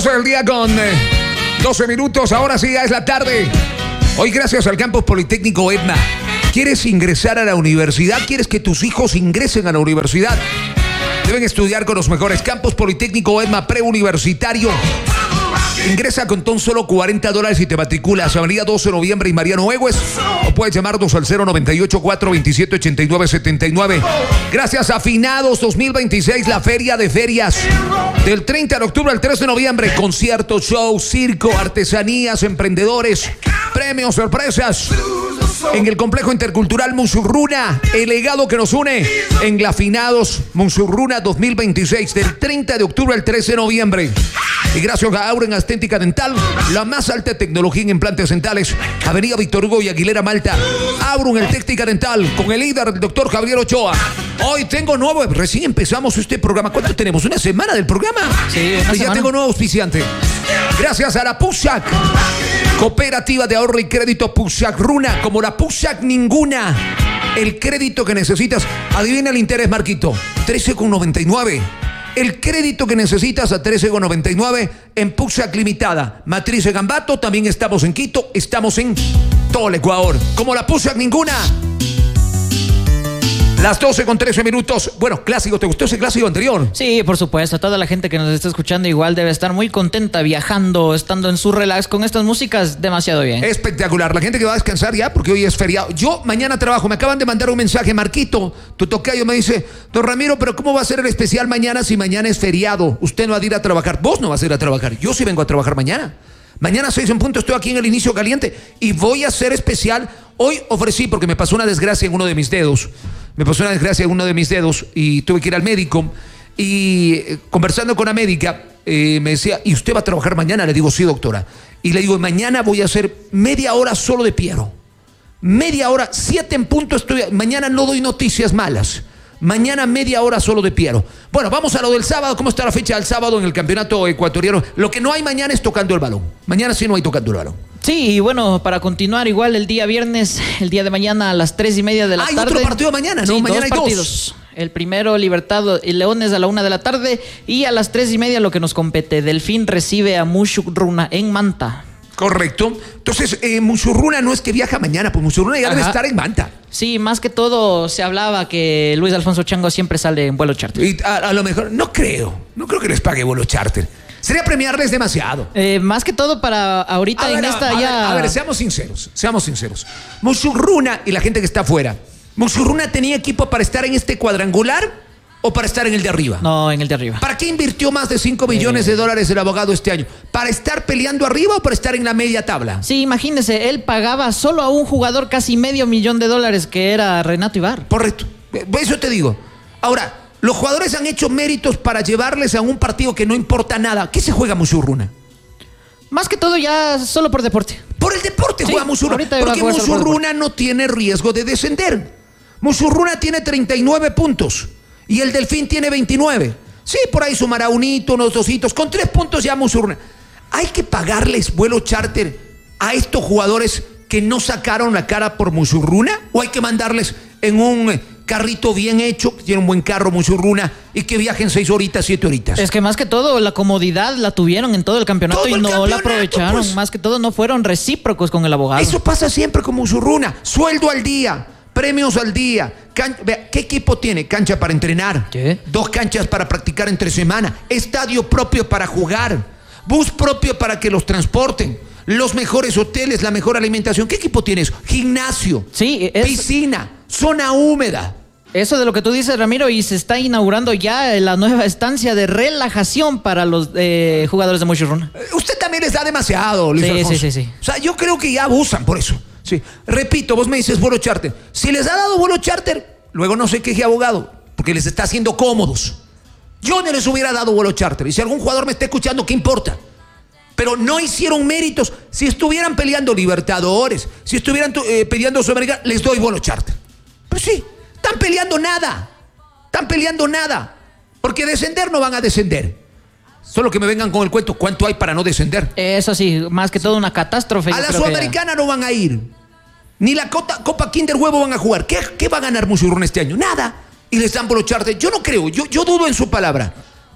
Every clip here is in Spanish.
El día con 12 minutos, ahora sí ya es la tarde. Hoy gracias al Campus Politécnico EDMA. ¿Quieres ingresar a la universidad? ¿Quieres que tus hijos ingresen a la universidad? Deben estudiar con los mejores. Campus Politécnico EDMA preuniversitario. Ingresa con tan solo $40 y te matriculas. Avenida 12 de Noviembre y Mariano Egues. O puedes llamarnos al 098-427-8979. Gracias a Finados 2026, la feria de ferias. Del 30 de octubre al 3 de noviembre. Conciertos, shows, circo, artesanías, emprendedores, premios, sorpresas. En el complejo intercultural Musurruna, el legado que nos une en la Finados Musurruna 2026, del 30 de octubre al 13 de noviembre. Y gracias a Auren Estética Dental, la más alta tecnología en implantes dentales, Avenida Víctor Hugo y Aguilera Malta. Auren Estética Dental, con el líder, el doctor Javier Ochoa. Hoy tengo nuevo, recién empezamos este programa. ¿Cuánto tenemos? ¿Una semana del programa? Sí, una semana. Ya tengo nuevo auspiciante. Gracias a la PUSAC, Cooperativa de Ahorro y Crédito PUSAC Runa, como la PUSAC ninguna. El crédito que necesitas, adivina el interés, Marquito, 13,99. El crédito que necesitas a 13,99 en PUSAC Limitada. Matriz de Gambato, también estamos en Quito, estamos en todo el Ecuador. Como la PUSAC ninguna. Las 12:13 minutos. Bueno, clásico, ¿te gustó ese clásico anterior? Sí, por supuesto. Toda la gente que nos está escuchando igual debe estar muy contenta viajando, estando en su relax con estas músicas demasiado bien. Espectacular. La gente que va a descansar ya, porque hoy es feriado. Yo mañana trabajo. Me acaban de mandar un mensaje, Marquito, tu tocayo me dice, don Ramiro, pero ¿cómo va a ser el especial mañana si mañana es feriado? Usted no va a ir a trabajar. Vos no vas a ir a trabajar. Yo sí vengo a trabajar mañana. Mañana 6 en punto estoy aquí en el Inicio Caliente y voy a hacer especial. Hoy ofrecí, porque me pasó una desgracia en uno de mis dedos. Y tuve que ir al médico. Y conversando con la médica, me decía, ¿y usted va a trabajar mañana? Le digo, sí, doctora. Y le digo, mañana voy a hacer media hora solo de Piero. Media hora, 7 en punto estoy. Mañana no doy noticias malas. Mañana media hora solo de Piero. Bueno, vamos a lo del sábado. ¿Cómo está la fecha del sábado en el campeonato ecuatoriano? Lo que no hay mañana es tocando el balón. Mañana sí no hay tocando el balón. Sí, y bueno, para continuar igual el día viernes, el día de mañana a las 3:30 de la tarde. Hay otro partido mañana, ¿no? Sí, mañana hay partidos. El primero, Libertad y Leones a la 1 de la tarde. Y a las 3:30 lo que nos compete. Delfín recibe a Musurruna en Manta. Correcto. Entonces, Musurruna no es que viaja mañana, pues Musurruna ya debe estar en Manta. Sí, más que todo se hablaba que Luis Alfonso Chango siempre sale en vuelo charter. Y a lo mejor, no creo que les pague vuelo charter. Sería premiarles demasiado. Más que todo para ahorita A ver, seamos sinceros. Musurruna y la gente que está afuera. ¿Musurruna tenía equipo para estar en este cuadrangular o para estar en el de arriba? No, en el de arriba. ¿Para qué invirtió más de $5 millones el abogado este año? ¿Para estar peleando arriba o para estar en la media tabla? Sí, imagínese, él pagaba solo a un jugador casi $500,000 que era Renato Ibar. Correcto. Eso te digo. Ahora, los jugadores han hecho méritos para llevarles a un partido que no importa nada. ¿Qué se juega Musurruna? Más que todo ya solo por deporte. Por el deporte juega Musurruna. Porque Musurruna no tiene riesgo de descender. Musurruna tiene 39 puntos y el Delfín tiene 29. Sí, por ahí sumará un hito, unos 2 hitos. Con 3 puntos ya Musurruna. ¿Hay que pagarles vuelo charter a estos jugadores que no sacaron la cara por Musurruna? ¿O hay que mandarles en un carrito bien hecho, que tiene un buen carro Musurruna, y que viajen 6 horitas, 7 horitas? Es que más que todo la comodidad la tuvieron en todo el campeonato y no la aprovecharon. Pues, más que todo no fueron recíprocos con el abogado. Eso pasa siempre con Musurruna. Sueldo al día, premios al día. ¿Qué equipo tiene? Cancha para entrenar. ¿Qué? 2 canchas para practicar entre semana. Estadio propio para jugar. Bus propio para que los transporten. Los mejores hoteles, la mejor alimentación. ¿Qué equipo tienes? Gimnasio, piscina, zona húmeda. Eso de lo que tú dices, Ramiro, y se está inaugurando ya la nueva estancia de relajación para los jugadores de Musurruna. Usted también les da demasiado, Luis Alfonso. Sí. O sea, yo creo que ya abusan por eso. Sí. Repito, vos me dices vuelo charter. Si les ha dado vuelo charter, luego no se queje abogado, porque les está haciendo cómodos. Yo no les hubiera dado vuelo charter. Y si algún jugador me está escuchando, ¿qué importa? Pero no hicieron méritos. Si estuvieran peleando Libertadores, si estuvieran peleando Sudamericana, les doy vuelo charter. Pero sí, están peleando nada. Porque descender no van a descender. Solo que me vengan con el cuento, ¿cuánto hay para no descender? Eso sí, más que todo una catástrofe. A la Sudamericana no van a ir. Ni la Copa Kinder Huevo van a jugar. ¿Qué va a ganar Musurruna este año? Nada. Y les dan vuelo charter. Yo no creo, yo dudo en su palabra.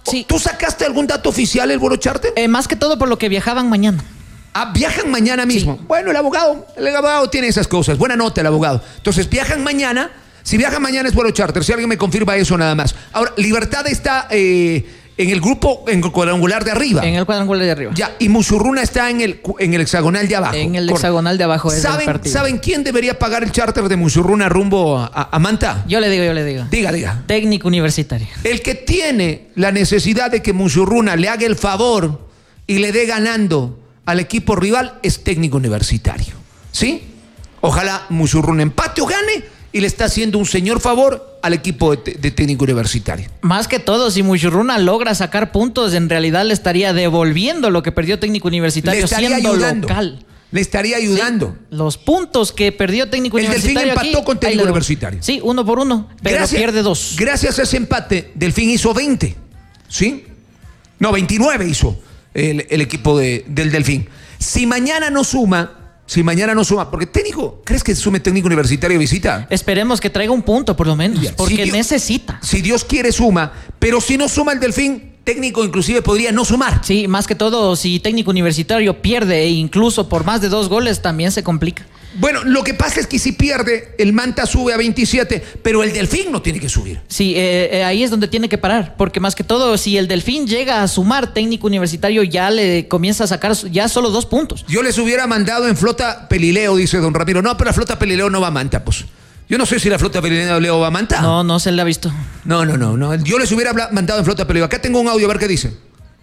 Sí. ¿Tú sacaste algún dato oficial el vuelo charter? Más que todo por lo que viajaban mañana. Ah, viajan mañana mismo. Sí. Bueno, el abogado tiene esas cosas. Buena nota el abogado. Entonces, viajan mañana. Si viajan mañana es vuelo charter. Si alguien me confirma eso nada más. Ahora, Libertad está en el grupo, en el cuadrangular de arriba. En el cuadrangular de arriba. Ya, y Musurruna está en el hexagonal de abajo. En el hexagonal de abajo es el partido. ¿Saben quién debería pagar el charter de Musurruna rumbo a Manta? Yo le digo. Diga. Técnico Universitario. El que tiene la necesidad de que Musurruna le haga el favor y le dé ganando al equipo rival es Técnico Universitario. ¿Sí? Ojalá Musurruna empate o gane y le está haciendo un señor favor al equipo de Técnico Universitario. Más que todo, si Musurruna logra sacar puntos, en realidad le estaría devolviendo lo que perdió Técnico Universitario siendo local. Le estaría ayudando. Sí, los puntos que perdió Técnico Universitario. El Delfín empató con Técnico Universitario. Sí, 1-1, pero pierde 2. Gracias a ese empate, Delfín hizo 20. ¿Sí? No, 29 hizo el equipo del Delfín. Si mañana no suma, porque ¿crees que sume Técnico Universitario visita? Esperemos que traiga un punto por lo menos, porque necesita. Si Dios quiere suma, pero si no suma el Delfín, Técnico inclusive podría no sumar. Sí, más que todo, si Técnico Universitario pierde e incluso por más de 2 goles, también se complica. Bueno, lo que pasa es que si pierde, el Manta sube a 27, pero el Delfín no tiene que subir. Sí, ahí es donde tiene que parar, porque más que todo, si el Delfín llega a sumar, Técnico Universitario ya le comienza a sacar ya solo 2 puntos. Yo les hubiera mandado en flota Pelileo, dice don Ramiro. No, pero la flota Pelileo no va a Manta, pues. Yo no sé si la flota Pelileo va a Manta. No se le ha visto. No. Yo les hubiera mandado en flota Pelileo. Acá tengo un audio, a ver qué dice.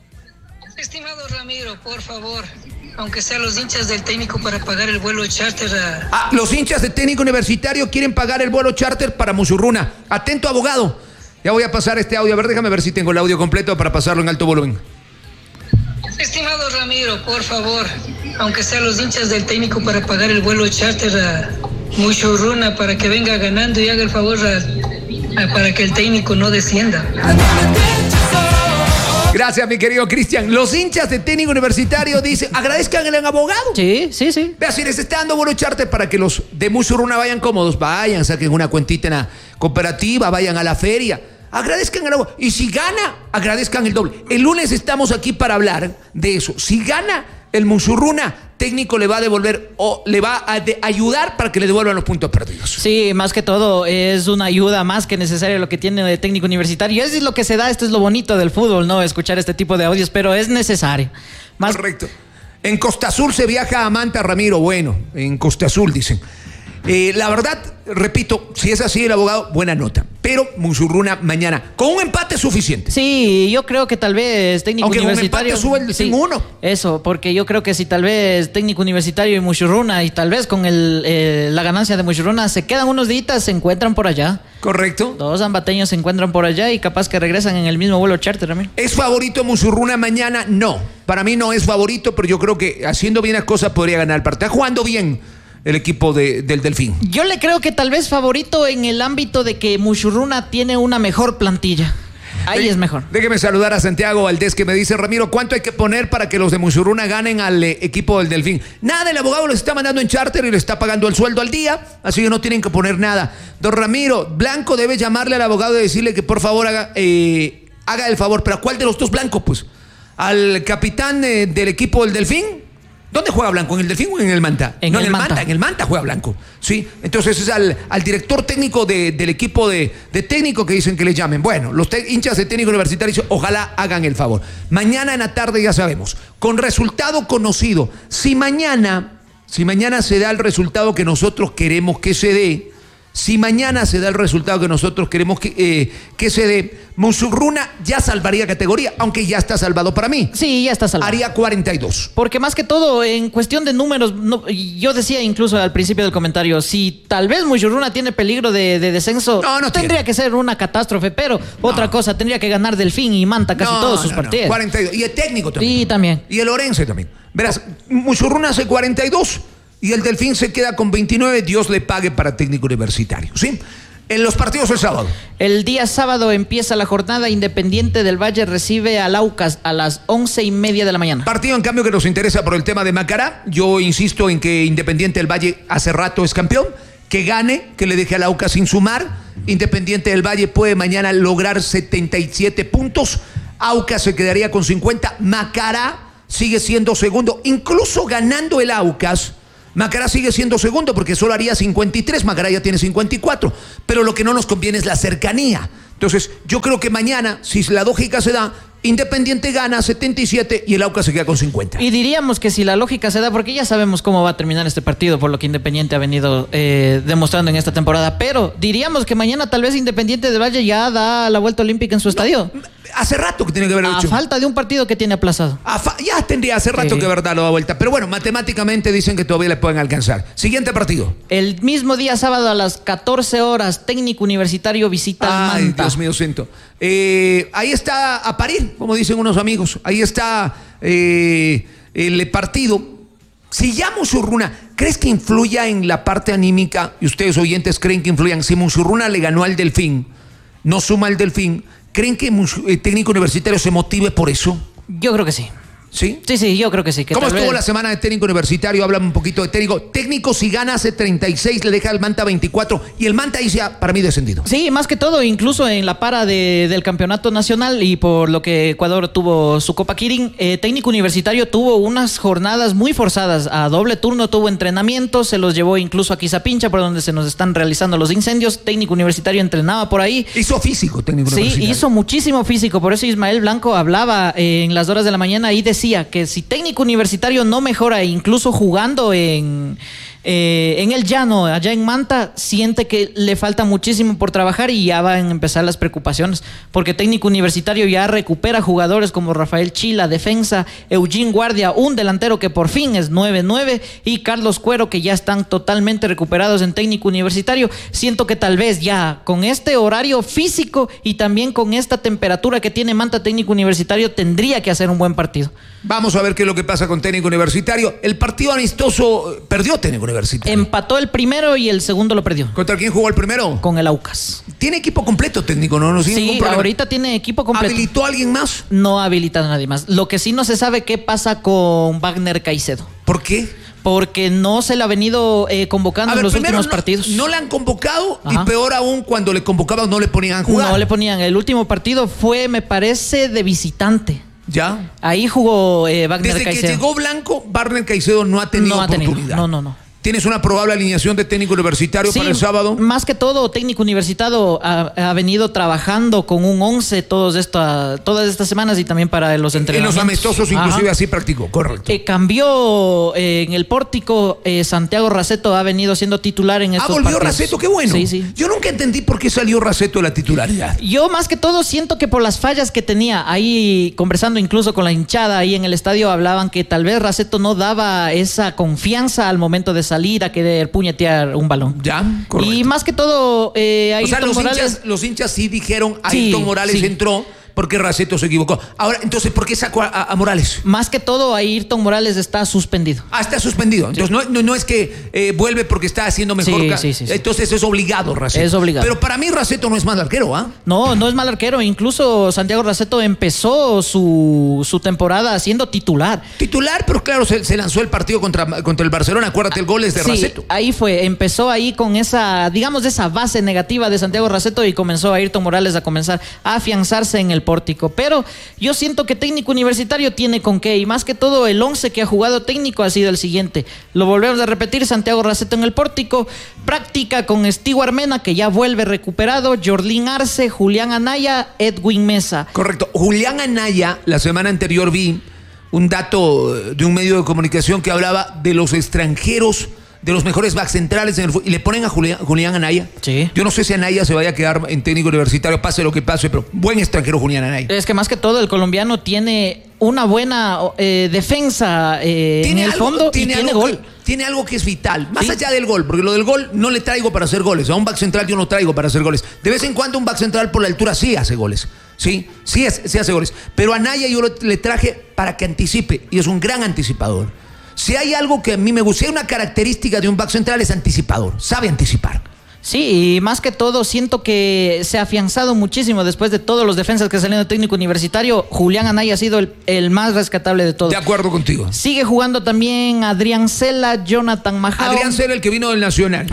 Estimado Ramiro, por favor, aunque sean los hinchas del técnico para pagar el vuelo charter los hinchas de Técnico Universitario quieren pagar el vuelo charter para Musurruna. Atento, abogado. Ya voy a pasar este audio. A ver, déjame ver si tengo el audio completo para pasarlo en alto volumen. Estimado Ramiro, por favor, aunque sean los hinchas del técnico para pagar el vuelo charter a Musurruna para que venga ganando y haga el favor para que el técnico no descienda. Gracias, mi querido Cristian. Los hinchas de Técnico Universitario dicen, agradezcan al abogado. Sí. Vea, si les está dando vuelo charter para que los de Musurruna vayan cómodos, vayan, saquen una cuentita en la cooperativa, vayan a la feria. Agradezcan al abogado. Y si gana, agradezcan el doble. El lunes estamos aquí para hablar de eso. Si gana el Musurruna, Técnico le va a devolver o le va a ayudar para que le devuelvan los puntos perdidos. Sí, más que todo es una ayuda más que necesaria lo que tiene de Técnico Universitario. Eso es lo que se da, esto es lo bonito del fútbol, ¿no? Escuchar este tipo de audios, pero es necesario. Correcto. En Costa Azul se viaja a Manta, Ramiro. Bueno, en Costa Azul dicen. La verdad, repito, si es así el abogado, buena nota. Pero Musurruna mañana, con un empate es suficiente. Sí, yo creo que tal vez Técnico Universitario... Aunque con un empate sube el 1. Eso, porque yo creo que si tal vez Técnico Universitario y Musurruna, y tal vez con la ganancia de Musurruna, se quedan unos días, se encuentran por allá. Correcto. 2 ambateños se encuentran por allá y capaz que regresan en el mismo vuelo charter también. ¿Es favorito Musurruna mañana? No. Para mí no es favorito, pero yo creo que haciendo bien las cosas podría ganar el partido. Está jugando bien el equipo del Delfín. Yo le creo que tal vez favorito en el ámbito de que Musurruna tiene una mejor plantilla. Ahí es mejor. Déjeme saludar a Santiago Valdés, que me dice, Ramiro, ¿cuánto hay que poner para que los de Musurruna ganen al equipo del Delfín? Nada, el abogado les está mandando en charter y le está pagando el sueldo al día, así que no tienen que poner nada. Don Ramiro, Blanco debe llamarle al abogado y decirle que por favor haga el favor. ¿Pero a cuál de los dos Blancos, pues? ¿Al capitán del equipo del Delfín? ¿Dónde juega Blanco? ¿En el Delfín o en el Manta? En el Manta. En el Manta juega Blanco. Sí. Entonces es al director técnico del equipo de técnico que dicen que le llamen. Bueno, los hinchas de Técnico Universitario ojalá hagan el favor. Mañana en la tarde ya sabemos, con resultado conocido. Si mañana se da el resultado que nosotros queremos que se dé, si mañana se da el resultado que nosotros queremos que se dé, Musurruna ya salvaría categoría, aunque ya está salvado para mí. Sí, ya está salvado. Haría 42. Porque más que todo, en cuestión de números, yo decía incluso al principio del comentario, si tal vez Musurruna tiene peligro de descenso, no tendría que ser una catástrofe, pero otra cosa, tendría que ganar Delfín y Manta casi todos sus partidos. 42. Y el técnico también. Sí, también. Y el Orense también. Verás, Musurruna hace 42. Y el Delfín se queda con 29, Dios le pague para Técnico Universitario, ¿sí? En los partidos el sábado. El día sábado empieza la jornada. Independiente del Valle recibe al Aucas a las 11:30 de la mañana. Partido, en cambio, que nos interesa por el tema de Macará. Yo insisto en que Independiente del Valle hace rato es campeón. Que gane, que le deje al Aucas sin sumar. Independiente del Valle puede mañana lograr 77 puntos. Aucas se quedaría con 50. Macará sigue siendo segundo. Incluso ganando el Aucas, Macará sigue siendo segundo porque solo haría 53. Macará ya tiene 54. Pero lo que no nos conviene es la cercanía. Entonces, yo creo que mañana, si la lógica se da, Independiente gana 77 y el Aucas se queda con 50. Y diríamos que si la lógica se da, porque ya sabemos cómo va a terminar este partido, por lo que Independiente ha venido demostrando en esta temporada, pero diríamos que mañana tal vez Independiente del Valle ya da la vuelta olímpica en su estadio. Hace rato que tiene que haber hecho. A falta de un partido que tiene aplazado. Ya tendría hace rato que haber dado la vuelta. Pero bueno, matemáticamente dicen que todavía le pueden alcanzar. Siguiente partido. El mismo día sábado a las 14 horas, Técnico Universitario visita al Manta. Dios mío santo. Ahí está a parir, como dicen unos amigos. Ahí está el partido. Si ya Musurruna, ¿crees que influya en la parte anímica? Y ustedes oyentes creen que influyan. Si Musurruna le ganó al Delfín, no suma al Delfín, ¿creen que el Técnico Universitario se motive por eso? Yo creo que sí. ¿Sí? Sí, yo creo que sí. ¿Cómo estuvo la semana de Técnico Universitario? Háblame un poquito de técnico. Técnico, si gana hace 36, le deja al Manta 24 y el Manta dice, para mí, descendido. Sí, más que todo, incluso en la para del campeonato nacional y por lo que Ecuador tuvo su Copa Kirin, Técnico Universitario tuvo unas jornadas muy forzadas. A doble turno tuvo entrenamientos, se los llevó incluso a Quizapincha, por donde se nos están realizando los incendios. Técnico Universitario entrenaba por ahí. Hizo físico, Técnico Universitario. Sí, hizo muchísimo físico. Por eso Ismael Blanco hablaba en las horas de la mañana y decía que si Técnico Universitario no mejora, incluso jugando en el llano, allá en Manta, siente que le falta muchísimo por trabajar y ya van a empezar las preocupaciones, porque Técnico Universitario ya recupera jugadores como Rafael Chila, defensa, Eugene Guardia, un delantero que por fin es 9-9, y Carlos Cuero, que ya están totalmente recuperados en Técnico Universitario. Siento que tal vez ya con este horario físico y también con esta temperatura que tiene Manta, Técnico Universitario tendría que hacer un buen partido. Vamos a ver qué es lo que pasa con Técnico Universitario. El partido amistoso perdió Técnico Universitario. Empató el primero y el segundo lo perdió. ¿Contra quién jugó el primero? Con el Aucas. Tiene equipo completo Técnico, ¿no? Sí, ahorita tiene equipo completo. ¿Habilitó a alguien más? No ha habilitado a nadie más. Lo que sí no se sabe qué pasa con Wagner Caicedo. ¿Por qué? Porque no se le ha venido convocando en los últimos partidos. No le han convocado. Ajá. Y peor aún, cuando le convocaban no le ponían a jugar. No le ponían. El último partido fue, me parece, de visitante. ¿Ya? Ahí jugó Wagner Caicedo. Desde que llegó Blanco, Wagner Caicedo no ha tenido oportunidad. No. ¿Tienes una probable alineación de Técnico Universitario para el sábado? Más que todo, Técnico Universitario ha venido trabajando con un 11 todas estas semanas y también para los entrenamientos. En los amistosos, inclusive. Ajá. Así practicó, correcto. Cambió en el Pórtico, Santiago Raceto ha venido siendo titular en estos partidos. ¿Volvió Raceto? ¡Qué bueno! Sí. Yo nunca entendí por qué salió Raceto de la titularidad. Yo más que todo siento que por las fallas que tenía, ahí conversando incluso con la hinchada ahí en el estadio, hablaban que tal vez Raceto no daba esa confianza al momento de salir a querer puñetear un balón. Ya, correcto. Y más que todo, los hinchas sí dijeron, Ayrton Morales entró porque Raceto se equivocó. Ahora, entonces, ¿por qué sacó a Morales? Más que todo, Ayrton Morales está suspendido. Está suspendido. Entonces, no es que vuelve porque está haciendo mejor. Sí. Entonces, es obligado Raceto. Es obligado. Pero para mí, Raceto no es mal arquero, ¿ah? No es mal arquero. Incluso Santiago Raceto empezó su temporada siendo titular. Titular, pero claro, se lanzó el partido contra el Barcelona. Acuérdate, el gol es de Raceto. Ahí fue. Empezó ahí con esa base negativa de Santiago Raceto y comenzó Ayrton Morales a comenzar a afianzarse en el Pórtico. Pero yo siento que Técnico Universitario tiene con qué, y más que todo el 11 que ha jugado Técnico ha sido el siguiente. Lo volvemos a repetir: Santiago Raceto en el Pórtico, práctica con Stewart Mena, que ya vuelve recuperado, Jorlín Arce, Julián Anaya, Edwin Mesa. Correcto. Julián Anaya, la semana anterior vi un dato de un medio de comunicación que hablaba de los extranjeros, de los mejores back centrales en el fútbol, y le ponen a Julián Anaya. Sí. Yo no sé si Anaya se vaya a quedar en Técnico Universitario, pase lo que pase, pero buen extranjero Julián Anaya. Es que más que todo el colombiano tiene una buena defensa en el fondo y tiene gol. Tiene algo que es vital, más allá del gol, porque lo del gol no le traigo para hacer goles. A un back central yo no traigo para hacer goles. De vez en cuando un back central por la altura sí hace goles. Sí hace goles. Pero a Anaya yo le traje para que anticipe, y es un gran anticipador. Si hay algo que a mí me gusta, si hay una característica de un back central, es anticipador, sabe anticipar. Sí, y más que todo siento que se ha afianzado muchísimo después de todos los defensas que salieron de Técnico Universitario. Julián Anaya ha sido el más rescatable de todos. De acuerdo contigo. Sigue jugando también Adrián Cela, Jonathan Majao. Adrián Cela, el que vino del Nacional. Ajá.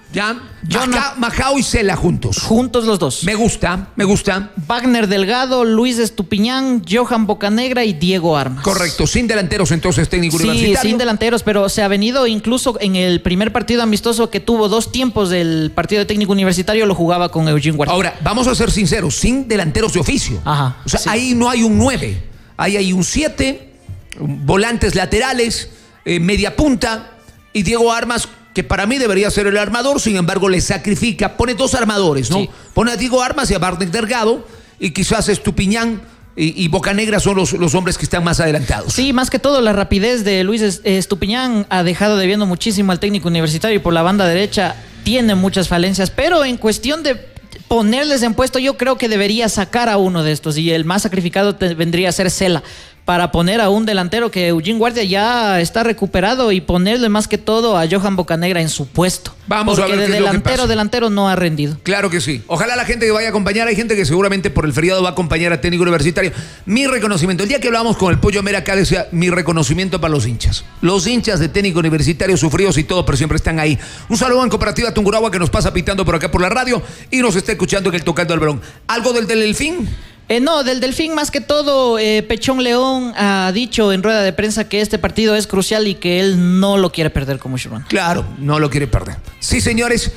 ¿Ya? Majao y Cela juntos. Juntos los dos. Me gusta. Wagner Delgado, Luis Estupiñán, Johan Bocanegra y Diego Armas. Correcto, sin delanteros entonces técnico universitario. Sí, sin delanteros, pero se ha venido incluso en el primer partido amistoso que tuvo 2 tiempos del partido de técnico universitario, lo jugaba con Eugene Guardia. Ahora, vamos a ser sinceros, sin delanteros de oficio. Ajá. O sea, sí. Ahí no hay un 9, ahí hay un 7, volantes laterales, media punta y Diego Armas, que para mí debería ser el armador, sin embargo le sacrifica, pone 2 armadores, ¿no? Sí. Pone a Diego Armas y a Wagner Delgado, y quizás Estupiñán y Bocanegra son los hombres que están más adelantados. Sí, más que todo la rapidez de Luis Estupiñán ha dejado debiendo muchísimo al técnico universitario, y por la banda derecha tiene muchas falencias, pero en cuestión de ponerles en puesto, yo creo que debería sacar a uno de estos, y el más sacrificado vendría a ser Cela, para poner a un delantero que Eugene Guardia ya está recuperado y ponerle más que todo a Johan Bocanegra en su puesto. Vamos a ver qué es lo que pasa. Delantero no ha rendido. Claro que sí. Ojalá la gente que vaya a acompañar, hay gente que seguramente por el feriado va a acompañar a técnico universitario. Mi reconocimiento, el día que hablábamos con el Pollo Mera acá decía, mi reconocimiento para los hinchas. Los hinchas de técnico universitario, sufridos y todo, pero siempre están ahí. Un saludo en Cooperativa Tungurahua que nos pasa pitando por acá por la radio y nos está escuchando en el Tocando al Balón. ¿Algo del Delfín? No, del Delfín más que todo, Pechón León ha dicho en rueda de prensa que este partido es crucial y que él no lo quiere perder como Mucho Runa. Claro, no lo quiere perder. Sí, señores,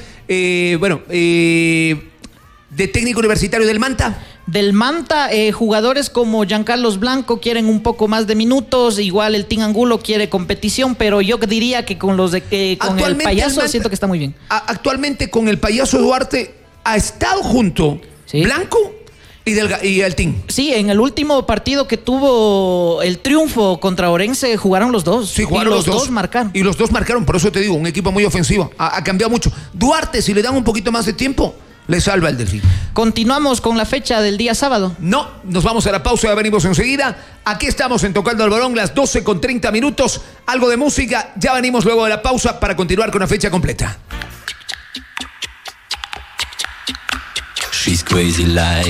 de técnico universitario del Manta. Del Manta, jugadores como Giancarlos Blanco quieren un poco más de minutos, igual el Team Angulo quiere competición, pero yo diría que con los de con el Payaso Manta, siento que está muy bien. Actualmente con el Payaso Duarte ha estado junto, ¿sí? Blanco y el team. Sí, en el último partido que tuvo el triunfo contra Orense jugaron los dos. Sí, jugaron los dos marcaron. Y los dos marcaron, por eso te digo, un equipo muy ofensivo. Ha cambiado mucho. Duarte, si le dan un poquito más de tiempo, le salva el Delfín. Continuamos con la fecha del día sábado. No, nos vamos a la pausa, ya venimos enseguida. Aquí estamos en Tocando el Balón, las 12:30. Algo de música, ya venimos luego de la pausa para continuar con la fecha completa. She's crazy like